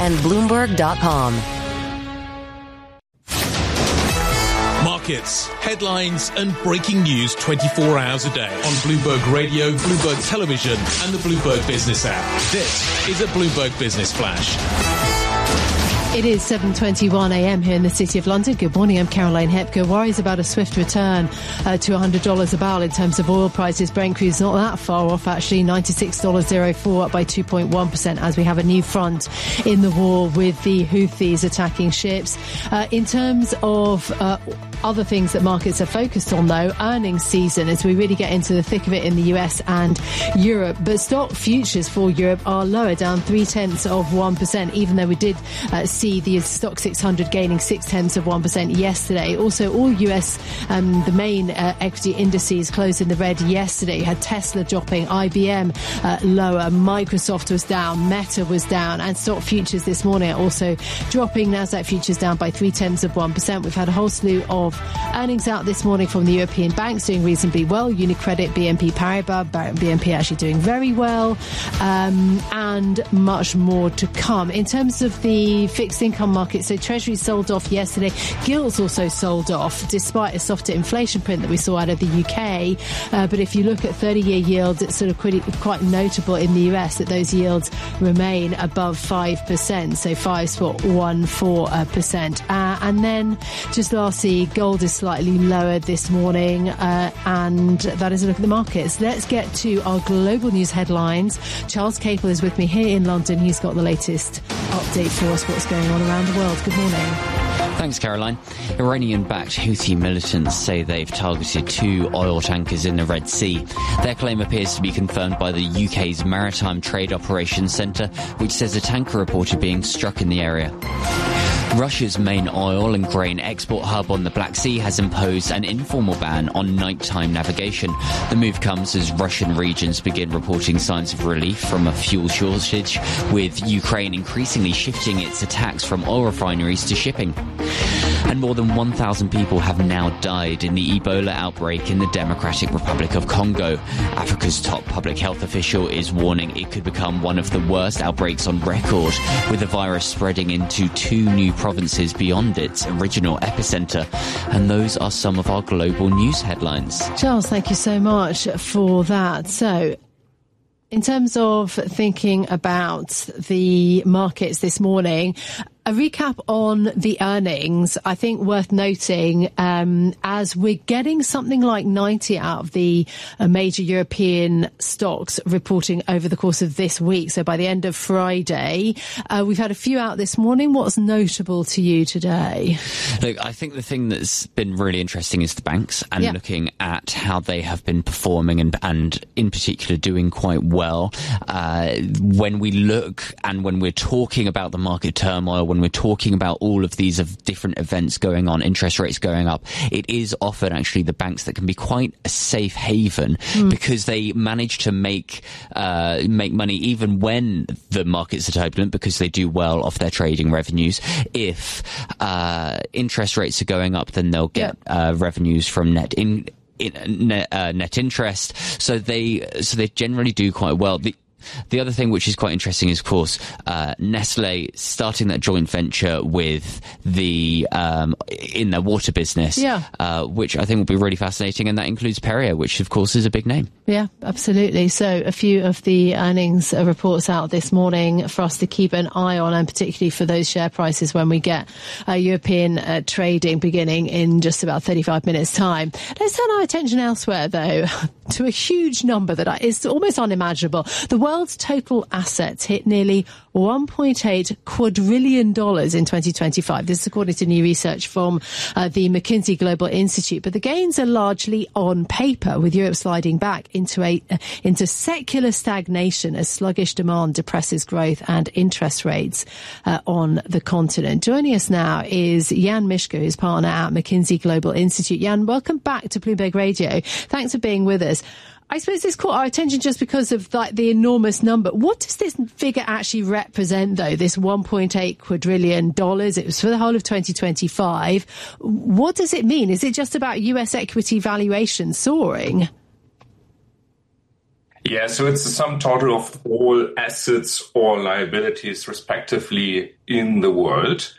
and Bloomberg.com. Markets, headlines and breaking news 24 hours a day on Bloomberg Radio, Bloomberg Television and the Bloomberg Business app. This is a Bloomberg Business Flash. It is 7:21 a.m. here in the City of London. Good morning, I'm Caroline Hepker. Worries about a swift return to $100 a barrel in terms of oil prices. Brent crude's not that far off, actually, $96.04, up by 2.1% as we have a new front in the war with the Houthis attacking ships. In terms of other things that markets are focused on, though, earnings season as we really get into the thick of it in the US and Europe. But stock futures for Europe are lower, down 0.3%, even though we did see the stock 600 gaining 0.6% yesterday. Also, all US, the main equity indices closed in the red yesterday. You had Tesla dropping, IBM lower, Microsoft was down, Meta was down, and stock futures this morning are also dropping. Nasdaq futures down by 0.3%. We've had a whole slew of earnings out this morning from the European banks doing reasonably well. UniCredit, BNP Paribas, BNP actually doing very well, and much more to come. In terms of the fixed income market, so Treasury sold off yesterday. Gilts also sold off despite a softer inflation print that we saw out of the UK. But if you look at 30-year yields, it's sort of quite notable in the US that those yields remain above 5%, so 5.14%. And then just lastly, gold is slightly lower this morning, and that is a look at the markets. Let's get to our global news headlines. Charles Capel is with me here in London. He's got the latest update for us, what's going on around the world. Good morning. Thanks, Caroline. Iranian-backed Houthi militants say they've targeted 2 oil tankers in the Red Sea. Their claim appears to be confirmed by the UK's Maritime Trade Operations Centre, which says a tanker reported being struck in the area. Russia's main oil and grain export hub on the Black Sea has imposed an informal ban on nighttime navigation. The move comes as Russian regions begin reporting signs of relief from a fuel shortage, with Ukraine increasingly shifting its attacks from oil refineries to shipping. And more than 1,000 people have now died in the Ebola outbreak in the Democratic Republic of Congo. Africa's top public health official is warning it could become one of the worst outbreaks on record, with the virus spreading into 2 new provinces beyond its original epicenter. And those are some of our global news headlines. Charles, thank you so much for that. So, in terms of thinking about the markets this morning, a recap on the earnings, I think worth noting, as we're getting something like 90 out of the major European stocks reporting over the course of this week. So by the end of Friday, we've had a few out this morning. What's notable to you today? Look, I think the thing that's been really interesting is the banks, and looking at how they have been performing and in particular doing quite well. When we look and when we're talking about the market turmoil, when we're talking about all of these different events going on, interest rates going up, it is often actually the banks that can be quite a safe haven because they manage to make money even when the markets are turbulent, because they do well off their trading revenues. If interest rates are going up, then they'll get revenues from net interest. So they generally do quite well. The other thing which is quite interesting is, of course, Nestle starting that joint venture with the in their water business, which I think will be really fascinating, and that includes Perrier, which of course is a big name. Yeah, absolutely. So a few of the earnings reports out this morning for us to keep an eye on, and particularly for those share prices when we get European trading beginning in just about 35 minutes' time. Let's turn our attention elsewhere, though, to a huge number that is almost unimaginable. The world's total assets hit nearly $1.8 quadrillion in 2025. This is according to new research from the McKinsey Global Institute. But the gains are largely on paper, with Europe sliding back into secular stagnation as sluggish demand depresses growth and interest rates on the continent. Joining us now is Jan Mischke, who's partner at McKinsey Global Institute. Jan, welcome back to Bloomberg Radio. Thanks for being with us. I suppose this caught our attention just because of the enormous number. What does this figure actually represent, though, this $1.8 quadrillion? It was for the whole of 2025. What does it mean? Is it just about US equity valuation soaring? Yeah, so it's the sum total of all assets or liabilities, respectively, in the world.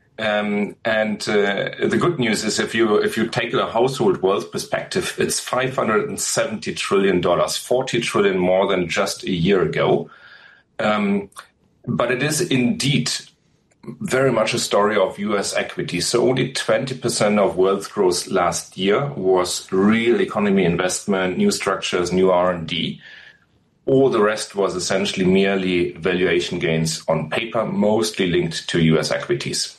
The good news is if you take a household wealth perspective, it's $570 trillion, 40 trillion more than just a year ago. But it is indeed very much a story of U.S. equity. So only 20% of wealth growth last year was real economy investment, new structures, new R&D. All the rest was essentially merely valuation gains on paper, mostly linked to U.S. equities.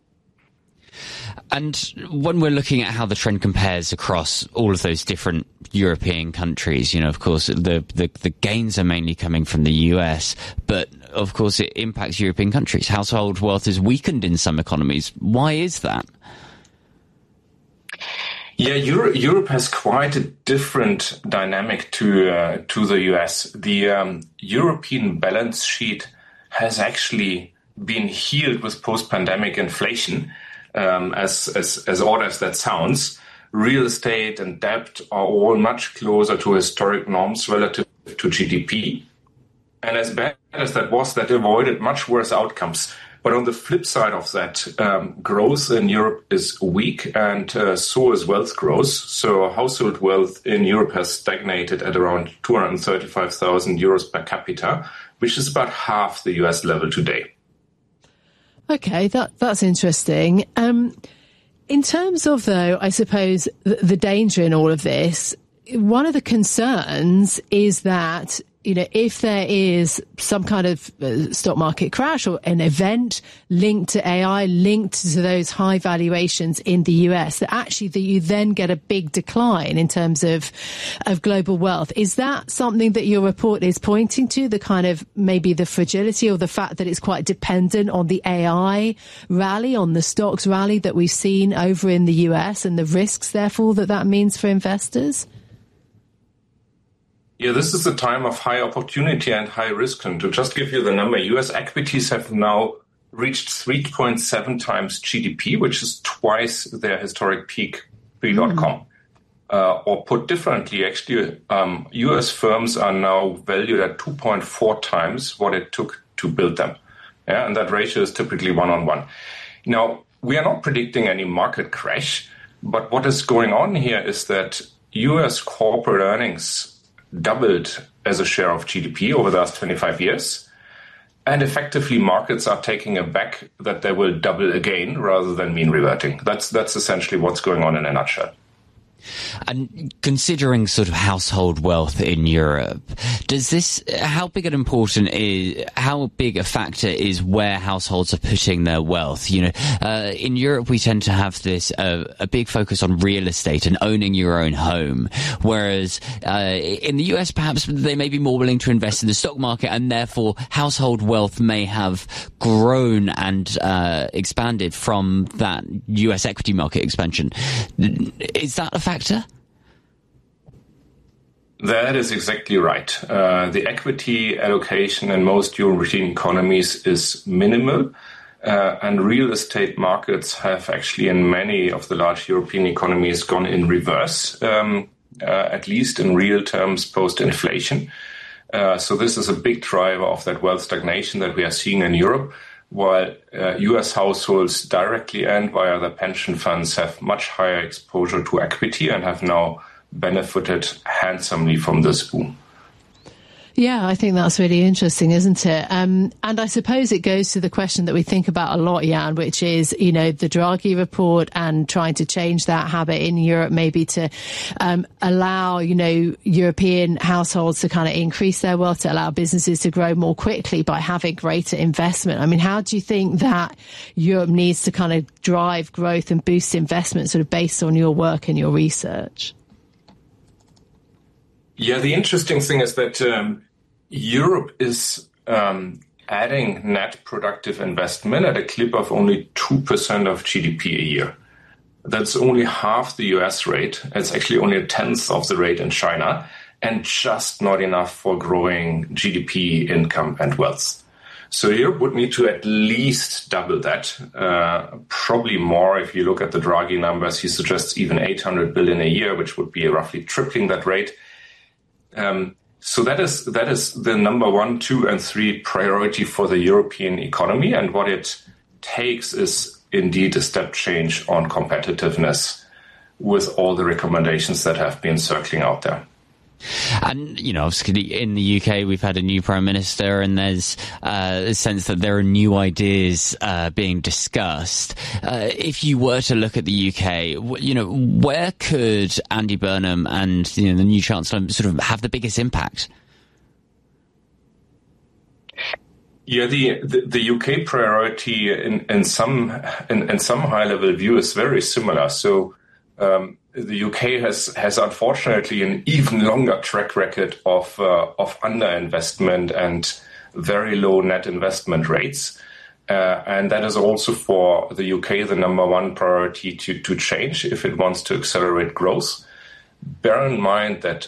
And when we're looking at how the trend compares across all of those different European countries, of course, the gains are mainly coming from the US, but of course it impacts European countries. Household wealth is weakened in some economies. Why is that? Yeah, Europe has quite a different dynamic to the US. The European balance sheet has actually been healed with post-pandemic inflation. As odd as that sounds, real estate and debt are all much closer to historic norms relative to GDP. And as bad as that was, that avoided much worse outcomes. But on the flip side of that, growth in Europe is weak, and so is wealth growth. So household wealth in Europe has stagnated at around 235,000 euros per capita, which is about half the US level today. Okay, that's interesting. In terms of, though, I suppose, the danger in all of this, one of the concerns is that, if there is some kind of stock market crash or an event linked to AI, linked to those high valuations in the US, that you then get a big decline in terms of global wealth. Is that something that your report is pointing to, the kind of maybe the fragility or the fact that it's quite dependent on the AI rally, on the stocks rally that we've seen over in the US, and the risks, therefore, that means for investors? Yeah, this is a time of high opportunity and high risk. And to just give you the number, U.S. equities have now reached 3.7 times GDP, which is twice their historic peak pre-.com. Or put differently, actually, U.S. firms are now valued at 2.4 times what it took to build them. Yeah, and that ratio is typically 1-on-1. Now, we are not predicting any market crash, but what is going on here is that U.S. corporate earnings doubled as a share of GDP over the last 25 years. And effectively, markets are taking a bet that they will double again rather than mean reverting. That's essentially what's going on in a nutshell. And considering sort of household wealth in Europe, how big a factor is where households are putting their wealth? In Europe, we tend to have this, a big focus on real estate and owning your own home. Whereas, in the US, perhaps they may be more willing to invest in the stock market, and therefore household wealth may have grown and, expanded from that US equity market expansion. Is that a factor? That is exactly right. The equity allocation in most European economies is minimal, and real estate markets have actually in many of the large European economies gone in reverse, at least in real terms post-inflation. So this is a big driver of that wealth stagnation that we are seeing in Europe, while U.S. households directly and via their pension funds have much higher exposure to equity and have now benefited handsomely from this boom. Yeah, I think that's really interesting, isn't it? And I suppose it goes to the question that we think about a lot, Jan, which is, the Draghi report and trying to change that habit in Europe, maybe to allow, European households to kind of increase their wealth, to allow businesses to grow more quickly by having greater investment. I mean, how do you think that Europe needs to kind of drive growth and boost investment, sort of based on your work and your research? Yeah, the interesting thing is that Europe is adding net productive investment at a clip of only 2% of GDP a year. That's only half the US rate. It's actually only a tenth of the rate in China, and just not enough for growing GDP, income, and wealth. So Europe would need to at least double that, probably more if you look at the Draghi numbers. He suggests even 800 billion a year, which would be roughly tripling that rate. So that is the number 1, 2, and 3 priority for the European economy. And what it takes is indeed a step change on competitiveness with all the recommendations that have been circling out there. And, obviously in the UK, we've had a new Prime Minister, and there's a sense that there are new ideas being discussed. If you were to look at the UK, where could Andy Burnham and the new Chancellor sort of have the biggest impact? Yeah, the UK priority in some high level view is very similar. So the UK has unfortunately an even longer track record of underinvestment and very low net investment rates, and that is also for the UK the number 1 priority to change if it wants to accelerate growth. Bear in mind that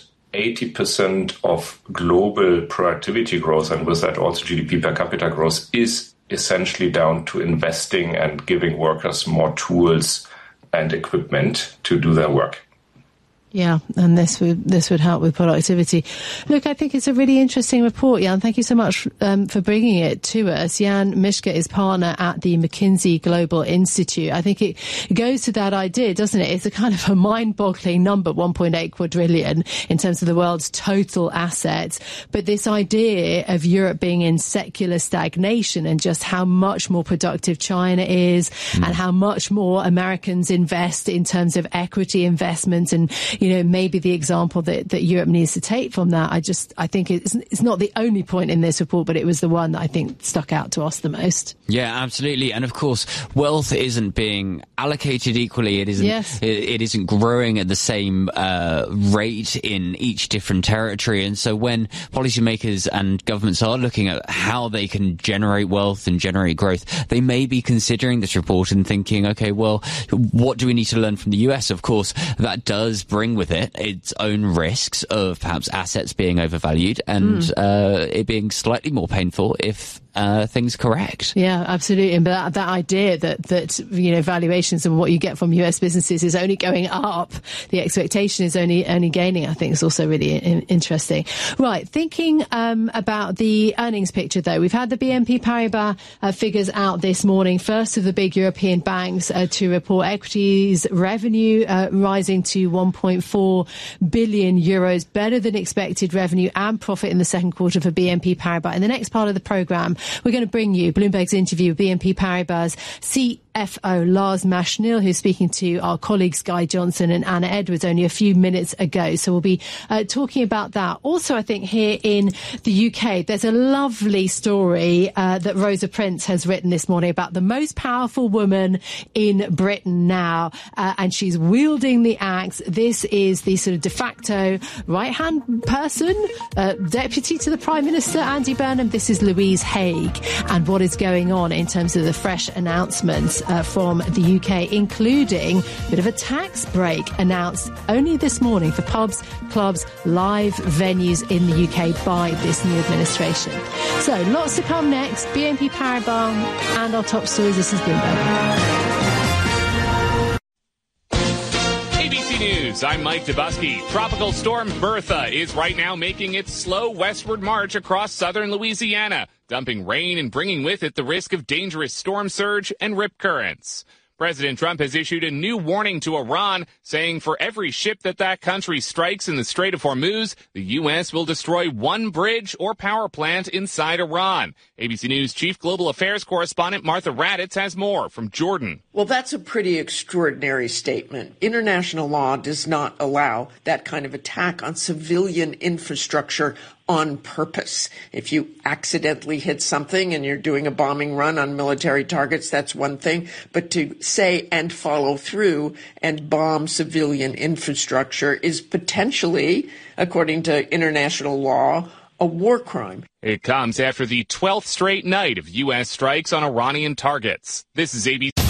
80% of global productivity growth, and with that also GDP per capita growth, is essentially down to investing and giving workers more tools and equipment to do their work. Yeah, and this would help with productivity. Look, I think it's a really interesting report, Jan. Thank you so much for bringing it to us. Jan Mischke is partner at the McKinsey Global Institute. I think it goes to that idea, doesn't it? It's a kind of a mind-boggling number, 1.8 quadrillion in terms of the world's total assets. But this idea of Europe being in secular stagnation and just how much more productive China is and how much more Americans invest in terms of equity investments and, maybe the example that Europe needs to take from that. I think it's not the only point in this report, but it was the one that I think stuck out to us the most. Yeah, absolutely. And of course, wealth isn't being allocated equally. It isn't. Yes. It isn't growing at the same rate in each different territory. And so when policymakers and governments are looking at how they can generate wealth and generate growth, they may be considering this report and thinking, okay, well, what do we need to learn from the US? Of course, that does bring with it its own risks of perhaps assets being overvalued and it being slightly more painful if things correct. Yeah, absolutely. But that idea that valuations and what you get from US businesses is only going up, the expectation is only gaining, I think is also really interesting. Right, thinking about the earnings picture though, we've had the BNP Paribas figures out this morning, first of the big European banks to report equities revenue rising to 1.4 billion euros, better than expected revenue and profit in the second quarter for BNP Paribas. In the next part of the programme, we're going to bring you Bloomberg's interview with BNP Paribas CFO Lars Machenil, who's speaking to our colleagues Guy Johnson and Anna Edwards only a few minutes ago. So we'll be talking about that. Also, I think here in the UK, there's a lovely story that Rosa Prince has written this morning about the most powerful woman in Britain now, and she's wielding the axe. This is the sort of de facto right-hand person, deputy to the Prime Minister, Andy Burnham. This is Louise Haigh, and what is going on in terms of the fresh announcements from the UK, including a bit of a tax break announced only this morning for pubs, clubs, live venues in the UK by this new administration. So lots to come next. BNP Paribas and our top stories. This is Bloomberg. News. I'm Mike Dubusky. Tropical storm Bertha is right now making its slow westward march across southern Louisiana, dumping rain and bringing with it the risk of dangerous storm surge and rip currents. President Trump has issued a new warning to Iran, saying for every ship that country strikes in the Strait of Hormuz, the U.S. will destroy one bridge or power plant inside Iran. ABC News Chief Global Affairs Correspondent Martha Raddatz has more from Jordan. Well, that's a pretty extraordinary statement. International law does not allow that kind of attack on civilian infrastructure on purpose. If you accidentally hit something and you're doing a bombing run on military targets, that's one thing. But to say and follow through and bomb civilian infrastructure is potentially, according to international law, a war crime. It comes after the 12th straight night of U.S. strikes on Iranian targets. This is ABC.